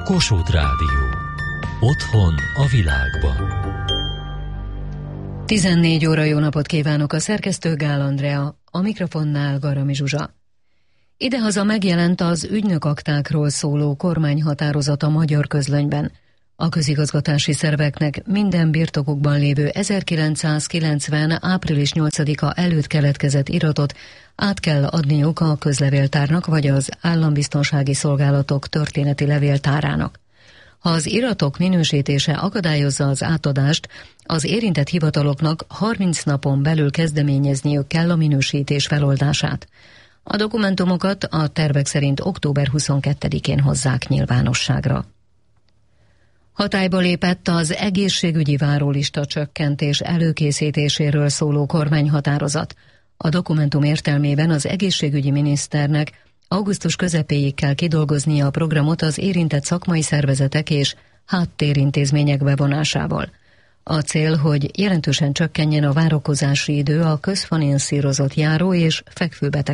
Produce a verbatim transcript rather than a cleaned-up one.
Kossuth Rádió. Otthon a világban. tizennégy óra, jó napot kívánok, a szerkesztő Gál Andrea, a mikrofonnál Garami Zsuzsa. Idehaza megjelent az ügynökaktákról szóló kormányhatározat a Magyar Közlönyben. A közigazgatási szerveknek minden birtokukban lévő ezerkilencszázkilencven. április nyolcadika előtt keletkezett iratot át kell adniuk a közlevéltárnak vagy az állambiztonsági szolgálatok történeti levéltárának. Ha az iratok minősítése akadályozza az átadást, az érintett hivataloknak harminc napon belül kezdeményezniük kell a minősítés feloldását. A dokumentumokat a tervek szerint október huszonkettedikén hozzák nyilvánosságra. Hatályba lépett az egészségügyi várólista csökkentés előkészítéséről szóló kormányhatározat. A dokumentum értelmében az egészségügyi miniszternek augusztus közepéig kell kidolgoznia a programot az érintett szakmai szervezetek és háttérintézmények bevonásával. A cél, hogy jelentősen csökkenjen a várakozási idő a közfinanszírozott járó és fekvőbeteg